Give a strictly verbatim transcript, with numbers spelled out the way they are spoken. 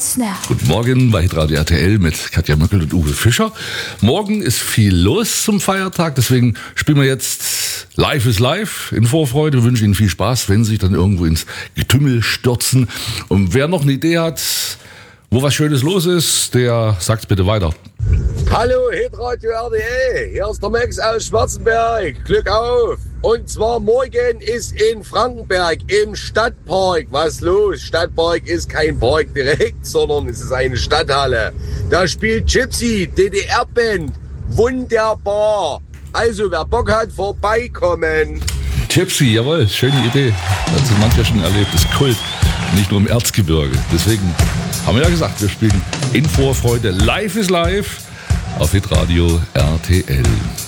Jetzt now. Guten Morgen bei Hitradio R T L mit Katja Möckel und Uwe Fischer. Morgen ist viel los zum Feiertag, deswegen spielen wir jetzt Live is Live in Vorfreude. Wir wünschen Ihnen viel Spaß, wenn Sie sich dann irgendwo ins Getümmel stürzen. Und wer noch eine Idee hat, wo was Schönes los ist, der sagt bitte weiter. Hallo Hitradio R T L, hier ist der Max aus Schwarzenberg. Glück auf! Und zwar morgen ist in Frankenberg im Stadtpark was los. Stadtpark ist kein Park direkt, sondern es ist eine Stadthalle. Da spielt Gypsy, D D R-Band. Wunderbar. Also wer Bock hat, vorbeikommen. Gypsy, jawohl, schöne Idee. Das hat mancher schon erlebt, das ist Kult. Nicht nur im Erzgebirge. Deswegen haben wir ja gesagt, wir spielen in Vorfreude Live is Live auf Hitradio R T L.